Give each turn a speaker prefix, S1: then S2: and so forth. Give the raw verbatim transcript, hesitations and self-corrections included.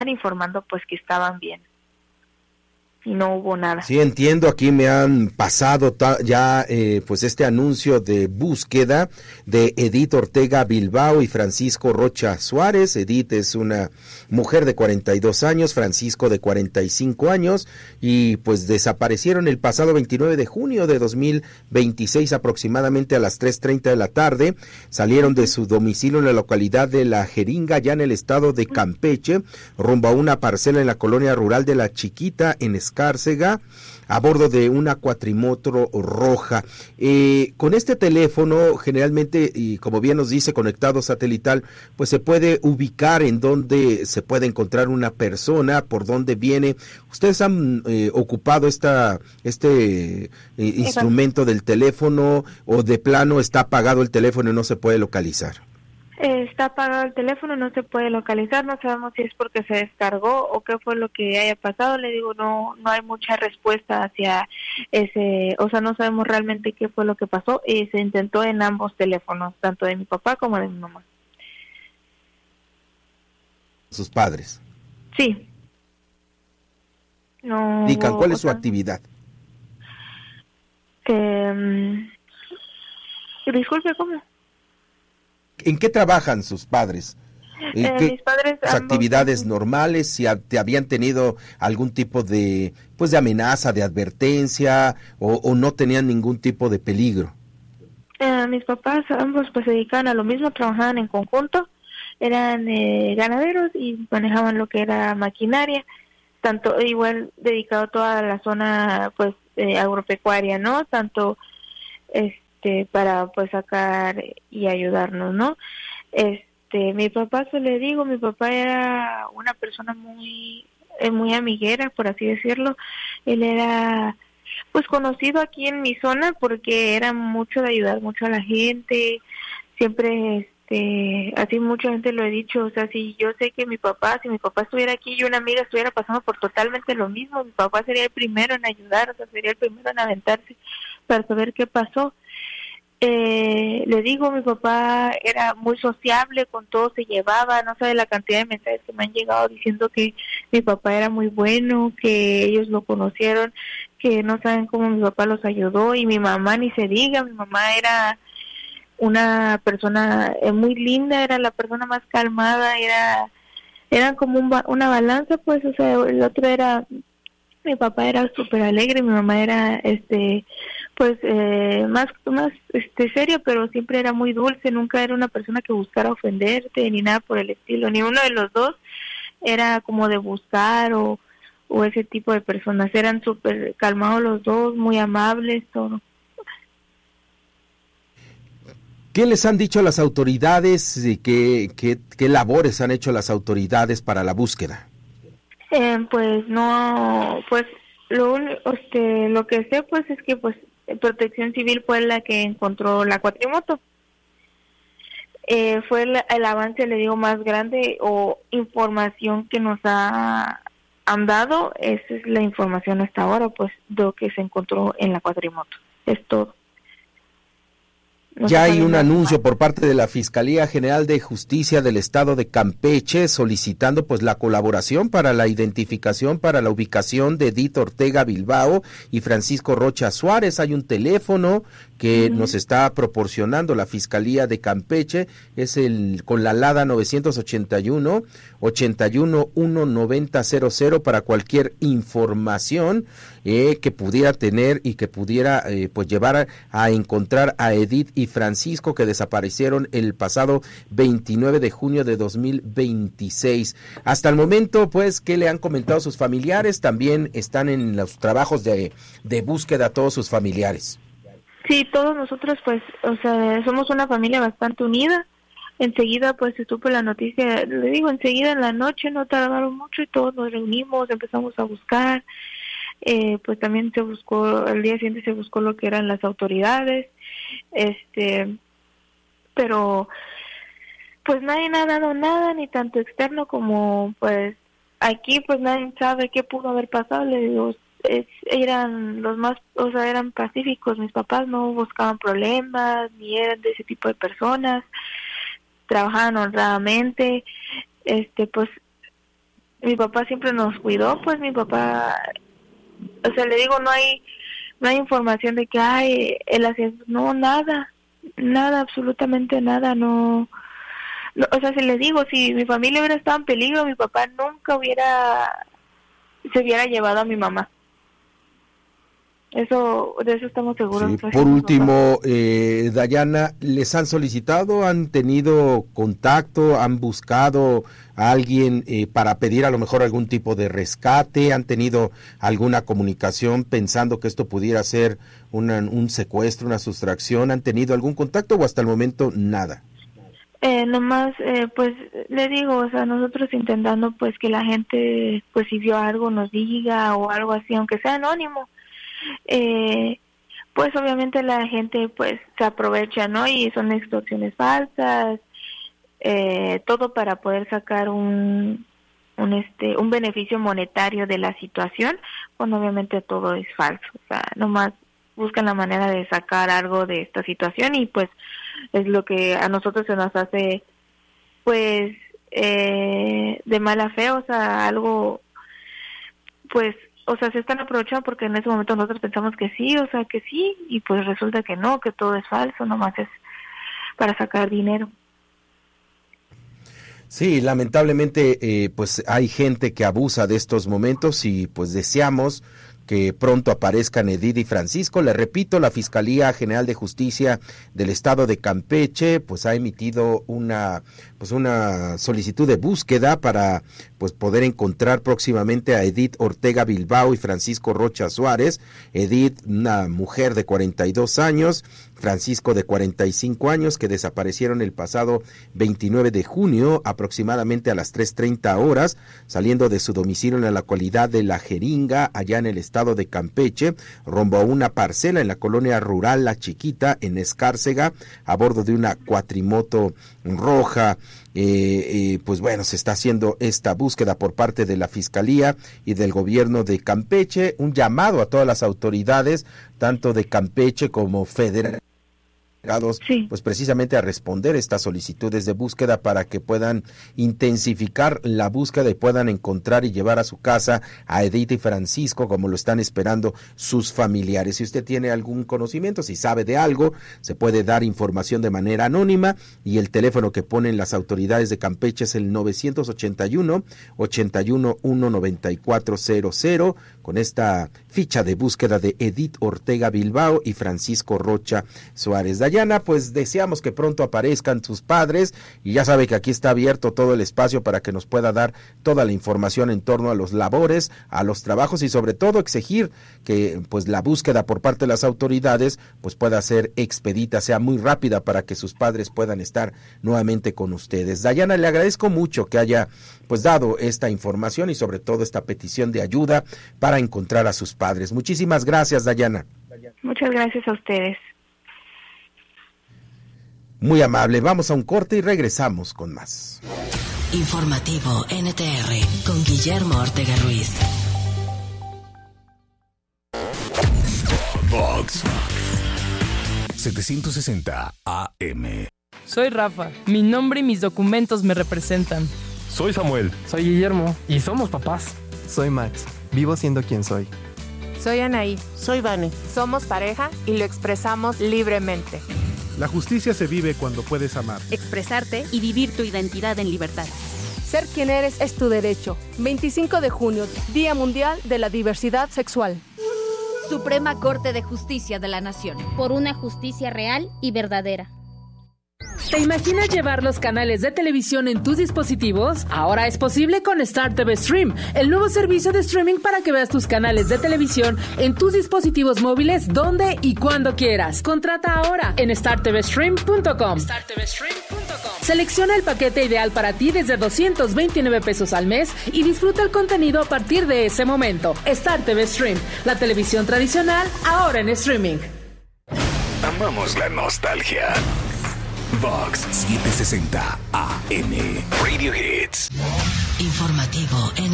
S1: informando pues que estaban bien. Y no hubo nada.
S2: Sí, entiendo, aquí me han pasado ta- ya eh, pues este anuncio de búsqueda de Edith Ortega Bilbao y Francisco Rocha Suárez. Edith es una mujer de cuarenta y dos años, Francisco de cuarenta y cinco años, y pues desaparecieron el pasado veintinueve de junio de dos mil veintiséis aproximadamente a las tres treinta de la tarde. Salieron de su domicilio en la localidad de La Jeringa, ya en el estado de Campeche, rumbo a una parcela en la colonia rural de La Chiquita, en Escárcega, a bordo de una cuatrimoto roja. Eh, con este teléfono, generalmente, y como bien nos dice, conectado satelital, pues se puede ubicar en dónde se puede encontrar una persona, por dónde viene. ¿Ustedes han eh, ocupado esta este eh, instrumento del teléfono, o de plano está apagado el teléfono y no se puede localizar?
S1: Está apagado el teléfono, no se puede localizar, no sabemos si es porque se descargó o qué fue lo que haya pasado. Le digo, no no hay mucha respuesta hacia ese, o sea, no sabemos realmente qué fue lo que pasó, y se intentó en ambos teléfonos, tanto de mi papá como de mi mamá.
S2: ¿Sus padres?
S1: Sí. No.
S2: Dican, ¿cuál
S1: o
S2: es su
S1: sea,
S2: actividad?
S1: Que, um, disculpe, ¿cómo?
S2: ¿En qué trabajan sus padres?
S1: Eh,
S2: ¿Qué,
S1: mis padres
S2: sus
S1: ambos,
S2: actividades normales? Si a, te habían tenido algún tipo de, pues, de amenaza, de advertencia, o, o no tenían ningún tipo de peligro.
S1: Eh, mis papás ambos pues se dedicaban a lo mismo, trabajaban en conjunto, eran eh, ganaderos y manejaban lo que era maquinaria, tanto igual dedicado a toda la zona pues eh, agropecuaria, ¿no? Tanto este para pues sacar y ayudarnos, ¿no? Este, mi papá, se le digo, mi papá era una persona muy eh, muy amiguera, por así decirlo. Él era pues conocido aquí en mi zona porque era mucho de ayudar mucho a la gente, siempre este, así mucha gente lo he dicho, o sea, si yo sé que mi papá, si mi papá estuviera aquí y una amiga estuviera pasando por totalmente lo mismo, mi papá sería el primero en ayudar, o sea, sería el primero en aventarse para saber qué pasó. Eh, le digo, mi papá era muy sociable, con todo se llevaba, no sabe la cantidad de mensajes que me han llegado diciendo que mi papá era muy bueno, que ellos lo conocieron, que no saben cómo mi papá los ayudó, y mi mamá ni se diga, mi mamá era una persona eh, muy linda, era la persona más calmada, era era como un ba- una balanza, pues, o sea, el otro era, mi papá era súper alegre, mi mamá era, este, pues, eh, más, más, este, serio, pero siempre era muy dulce, nunca era una persona que buscara ofenderte, ni nada por el estilo, ni uno de los dos era como de buscar, o, o ese tipo de personas, eran súper calmados los dos, muy amables, todo.
S2: ¿Qué les han dicho las autoridades y qué, qué, qué labores han hecho las autoridades para la búsqueda?
S1: Eh, pues no, pues lo este, lo que sé pues es que pues Protección Civil fue la que encontró la cuatrimoto. Eh, fue el, el avance, le digo, más grande o información que nos ha han dado. Esa es la información hasta ahora, pues, de lo que se encontró en la cuatrimoto. Es todo. No
S2: ya hay un anuncio por parte de la Fiscalía General de Justicia del Estado de Campeche solicitando pues la colaboración para la identificación, para la ubicación de Edith Ortega Bilbao y Francisco Rocha Suárez. Hay un teléfono que uh-huh. nos está proporcionando la Fiscalía de Campeche, es el con la LADA nueve ochenta y uno, ochenta y uno, uno noventa cero cero para cualquier información eh, que pudiera tener y que pudiera eh, pues llevar a, a encontrar a Edith y Francisco, que desaparecieron el pasado veintinueve de junio de dos mil veintiséis. Hasta el momento, pues, ¿qué le han comentado sus familiares? También están en los trabajos de, de búsqueda todos sus familiares.
S1: Sí, todos nosotros, pues, o sea, somos una familia bastante unida. Enseguida, pues, se supo la noticia, le digo, enseguida en la noche, no tardaron mucho y todos nos reunimos, empezamos a buscar. Eh, pues también se buscó, al día siguiente se buscó lo que eran las autoridades, este, pero pues nadie ha dado nada, ni tanto externo como pues aquí, pues nadie sabe qué pudo haber pasado. Le digo, es, eran los más, o sea, eran pacíficos, mis papás no buscaban problemas, ni eran de ese tipo de personas, trabajaban honradamente, este, pues mi papá siempre nos cuidó, pues mi papá, o sea, le digo, no hay no hay información de que, ay, él hacía, no, nada, nada, absolutamente nada, no, no, o sea, si les digo, si mi familia hubiera estado en peligro, mi papá nunca hubiera, se hubiera llevado a mi mamá. Eso, de eso estamos seguros.
S2: Sí, por último, eh, Dayana, ¿les han solicitado, han tenido contacto, han buscado a alguien eh, para pedir a lo mejor algún tipo de rescate? ¿Han tenido alguna comunicación pensando que esto pudiera ser una, un secuestro, una sustracción? ¿Han tenido algún contacto o hasta el momento nada?
S1: Eh, nomás, eh, pues, le digo, o sea, nosotros intentando pues que la gente, pues si vio algo nos diga o algo así, aunque sea anónimo. Eh, pues obviamente la gente pues se aprovecha, ¿no? Y son extorsiones falsas, eh, todo para poder sacar un, un este un beneficio monetario de la situación, cuando obviamente todo es falso. O sea, nomás buscan la manera de sacar algo de esta situación y pues es lo que a nosotros se nos hace pues eh, de mala fe, o sea, algo pues o sea, se están aprovechando porque en ese momento nosotros pensamos que sí, o sea, que sí, y pues resulta que no, que todo es falso, nomás es para sacar dinero.
S2: Sí, lamentablemente, eh, pues hay gente que abusa de estos momentos y pues deseamos que pronto aparezcan Edith y Francisco. Le repito, la Fiscalía General de Justicia del Estado de Campeche pues ha emitido una pues una solicitud de búsqueda para pues poder encontrar próximamente a Edith Ortega Bilbao y Francisco Rocha Suárez. Edith, una mujer de cuarenta y dos años, Francisco de cuarenta y cinco años, que desaparecieron el pasado veintinueve de junio aproximadamente a las tres treinta horas, saliendo de su domicilio en la localidad de La Jeringa, allá en el estado de Campeche, rumbo a una parcela en la colonia rural La Chiquita, en Escárcega, a bordo de una cuatrimoto roja. Eh, eh, pues bueno, se está haciendo esta búsqueda por parte de la Fiscalía y del gobierno de Campeche, un llamado a todas las autoridades, tanto de Campeche como federal, sí. pues precisamente a responder estas solicitudes de búsqueda para que puedan intensificar la búsqueda y puedan encontrar y llevar a su casa a Edith y Francisco como lo están esperando sus familiares. Si usted tiene algún conocimiento, si sabe de algo, se puede dar información de manera anónima y el teléfono que ponen las autoridades de Campeche es el nueve ochenta y uno, ochenta y uno, uno noventa y cuatro cero cero, con esta ficha de búsqueda de Edith Ortega Bilbao y Francisco Rocha Suárez. Dayana, pues deseamos que pronto aparezcan sus padres y ya sabe que aquí está abierto todo el espacio para que nos pueda dar toda la información en torno a los labores, a los trabajos y sobre todo exigir que pues la búsqueda por parte de las autoridades pues pueda ser expedita, sea muy rápida para que sus padres puedan estar nuevamente con ustedes. Dayana, le agradezco mucho que haya pues dado esta información y sobre todo esta petición de ayuda para encontrar a sus padres. Muchísimas gracias, Dayana.
S1: Muchas gracias a ustedes.
S2: Muy amable, vamos a un corte y regresamos con más.
S3: Informativo N T R con Guillermo Ortega Ruiz.
S4: Vox setecientos sesenta A M.
S5: Soy Rafa, mi nombre y mis documentos me representan.
S6: Soy Samuel.
S7: Soy Guillermo y somos papás.
S8: Soy Max, vivo siendo quien soy.
S9: Soy Anaí.
S10: Soy Vane.
S9: Somos pareja y lo expresamos libremente.
S11: La justicia se vive cuando puedes amar,
S12: expresarte y vivir tu identidad en libertad.
S13: Ser quien eres es tu derecho. veinticinco de junio, Día Mundial de la Diversidad Sexual.
S12: Suprema Corte de Justicia de la Nación.
S14: Por una justicia real y verdadera.
S15: ¿Te imaginas llevar los canales de televisión en tus dispositivos? Ahora es posible con Star T V Stream, el nuevo servicio de streaming para que veas tus canales de televisión en tus dispositivos móviles donde y cuando quieras. Contrata ahora en star t v stream punto com. star t v stream punto com. Selecciona el paquete ideal para ti desde doscientos veintinueve pesos al mes y disfruta el contenido a partir de ese momento. Star T V Stream, la televisión tradicional ahora en streaming.
S4: Amamos la nostalgia. Vox setecientos sesenta A M. Radio Hits.
S3: Informativo N